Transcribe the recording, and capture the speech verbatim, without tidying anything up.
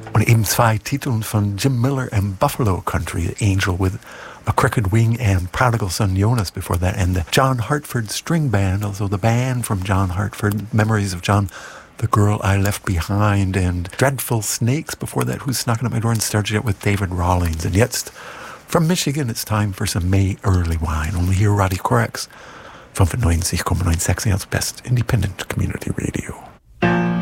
Und eben zwei Titeln von Jim Miller and Buffalo Country, Angel with a Crooked Wing and Prodigal Son Jonas before that, and the John Hartford String Band, also the band from John Hartford, Memories of John, The Girl I Left Behind, and Dreadful Snakes before that, Who's Knocking at My Door, and started it with David Rawlings. And jetzt, from Michigan, it's time for some May Early Wine. Only here, Roddy Korex, fünfundneunzig Komma neun Sexy als Best Independent Community Radio.